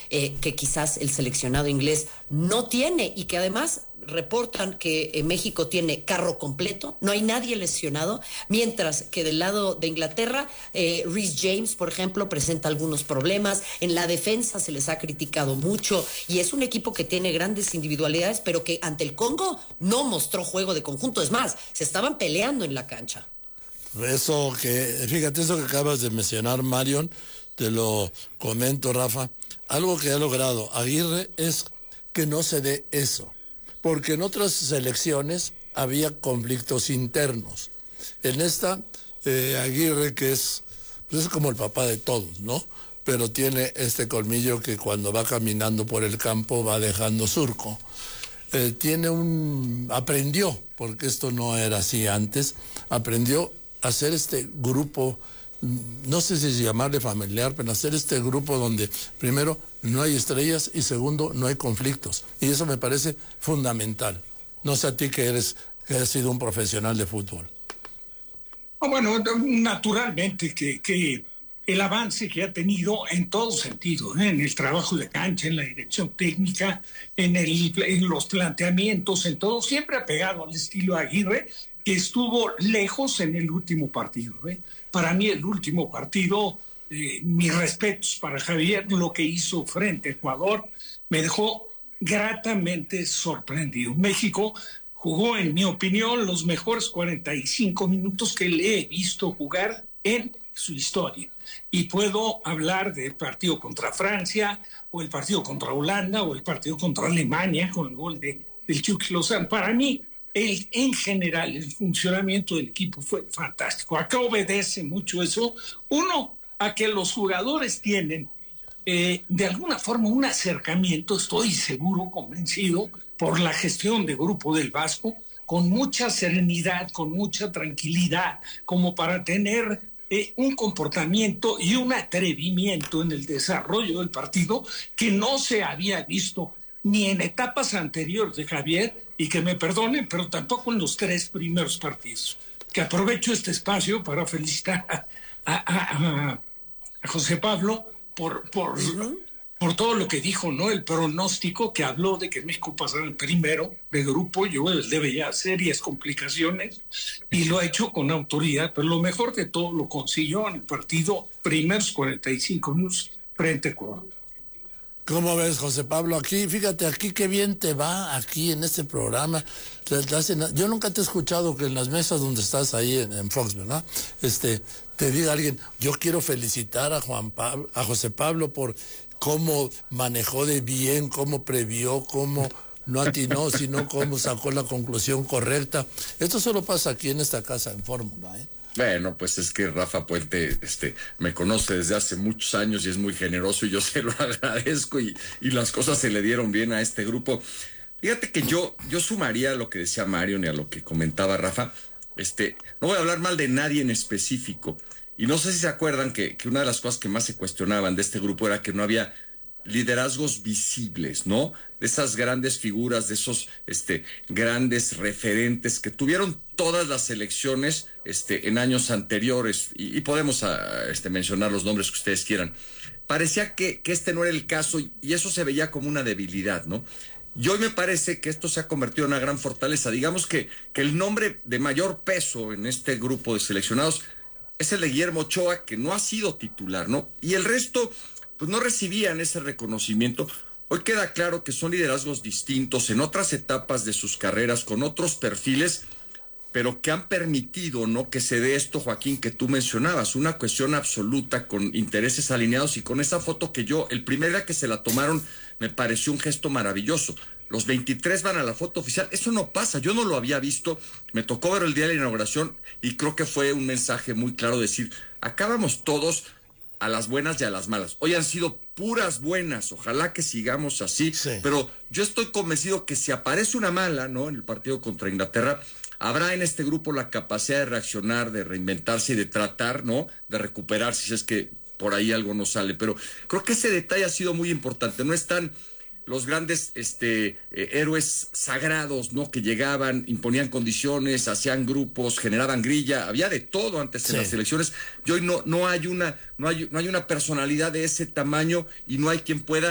que quizás el seleccionado inglés no tiene, y que además reportan que México tiene carro completo, no hay nadie lesionado, mientras que del lado de Inglaterra, Reece James, por ejemplo, presenta algunos problemas. En la defensa se les ha criticado mucho, y es un equipo que tiene grandes individualidades, pero que ante el Congo no mostró juego de conjunto. Es más, se estaban peleando en la cancha. Fíjate, eso que acabas de mencionar, Marion, te lo comento, Rafa. Algo que ha logrado Aguirre es que no se dé eso, porque en otras selecciones había conflictos internos. En esta, Aguirre, que pues es como el papá de todos, ¿no? Pero tiene este colmillo que cuando va caminando por el campo va dejando surco. Aprendió, porque esto no era así antes, aprendió a hacer este grupo, no sé si llamarle familiar, pero hacer este grupo donde primero no hay estrellas y segundo no hay conflictos. Y eso me parece fundamental. No sé a ti que has sido un profesional de fútbol. Bueno, naturalmente que el avance que ha tenido en todo sentido, en el trabajo de cancha, en la dirección técnica, en los planteamientos, en todo, siempre ha pegado al estilo Aguirre, que estuvo lejos en el último partido. Para mí el último partido, mis respetos para Javier, lo que hizo frente a Ecuador, me dejó gratamente sorprendido. México jugó, en mi opinión, los mejores 45 minutos que le he visto jugar en su historia. Y puedo hablar del partido contra Francia, o el partido contra Holanda, o el partido contra Alemania, con el gol del Chucky Lozano. Para mí, en general, el funcionamiento del equipo fue fantástico. Acá obedece mucho eso. Uno, a que los jugadores tienen, de alguna forma, un acercamiento, estoy seguro, convencido, por la gestión de Grupo del Vasco, con mucha serenidad, con mucha tranquilidad, como para tener un comportamiento y un atrevimiento en el desarrollo del partido que no se había visto ni en etapas anteriores de Javier, y que me perdonen, pero tampoco en los 3 primeros partidos. Que aprovecho este espacio para felicitar a José Pablo por todo lo que dijo, ¿no? El pronóstico que habló de que México pasara el primero de grupo, yo le veía serias complicaciones, y lo ha hecho con autoridad, pero lo mejor de todo lo consiguió en el partido, primeros 45 minutos frente a Ecuador. ¿Cómo ves, José Pablo? Aquí, fíjate, aquí qué bien te va, aquí en este programa. Yo nunca te he escuchado que en las mesas donde estás ahí en Fox, ¿verdad? Te diga alguien, yo quiero felicitar a José Pablo por cómo manejó de bien, cómo previó, cómo no atinó, sino cómo sacó la conclusión correcta. Esto solo pasa aquí en esta casa en Fórmula, ¿eh? Bueno, pues es que Rafa Puente me conoce desde hace muchos años y es muy generoso, y yo se lo agradezco, y las cosas se le dieron bien a este grupo. Fíjate que yo sumaría a lo que decía Marion y a lo que comentaba Rafa. No voy a hablar mal de nadie en específico, y no sé si se acuerdan que una de las cosas que más se cuestionaban de este grupo era que no había liderazgos visibles, ¿no? De esas grandes figuras, de esos grandes referentes que tuvieron todas las selecciones en años anteriores, y podemos mencionar los nombres que ustedes quieran. Parecía que este no era el caso, y eso se veía como una debilidad, ¿no? Y hoy me parece que esto se ha convertido en una gran fortaleza. Digamos que el nombre de mayor peso en este grupo de seleccionados es el de Guillermo Ochoa, que no ha sido titular, ¿no? Y el resto, pues no recibían ese reconocimiento. Hoy queda claro que son liderazgos distintos en otras etapas de sus carreras, con otros perfiles, pero que han permitido, ¿no?, que se dé esto, Joaquín, que tú mencionabas, una cuestión absoluta, con intereses alineados, y con esa foto que el primer día que se la tomaron, me pareció un gesto maravilloso. Los 23 van a la foto oficial. Eso no pasa, yo no lo había visto. Me tocó ver el día de la inauguración, y creo que fue un mensaje muy claro, decir, acá vamos todos a las buenas y a las malas. Hoy han sido puras buenas, ojalá que sigamos así, sí. Pero yo estoy convencido que si aparece una mala, ¿no?, en el partido contra Inglaterra, habrá en este grupo la capacidad de reaccionar, de reinventarse y de tratar, ¿no?, de recuperarse si es que por ahí algo no sale. Pero creo que ese detalle ha sido muy importante. No están los grandes héroes sagrados, ¿no?, que llegaban, imponían condiciones, hacían grupos, generaban grilla, había de todo antes en las elecciones. Y hoy no hay una personalidad de ese tamaño, y no hay quien pueda